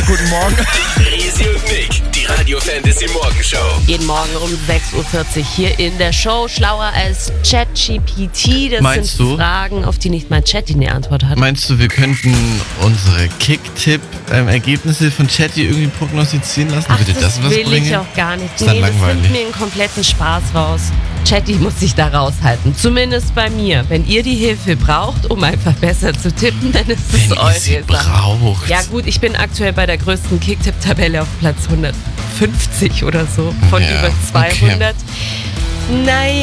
Guten Morgen. Resi und Nick, die Radio Fantasy Morgenshow. Jeden Morgen um 6.40 Uhr hier in der Show. Schlauer als ChatGPT. Das Meinst sind du? Fragen, auf die nicht mal Chatty eine Antwort hat. Meinst du, wir könnten unsere Kick-Tipp-Ergebnisse von Chatty irgendwie prognostizieren lassen? Ach, Würde das was will bringen? ich auch gar nicht. Ist dann Das langweilig. nimmt mir einen kompletten Spaß raus. Chatty muss sich da raushalten. Zumindest bei mir. Wenn ihr die Hilfe braucht, um einfach besser zu tippen, dann ist es Wenn ihr eure sie Sache. braucht. Ja gut, ich bin aktuell bei der größten Kick-Tipp-Tabelle auf Platz 150 oder so von Ja, über 200. Naja.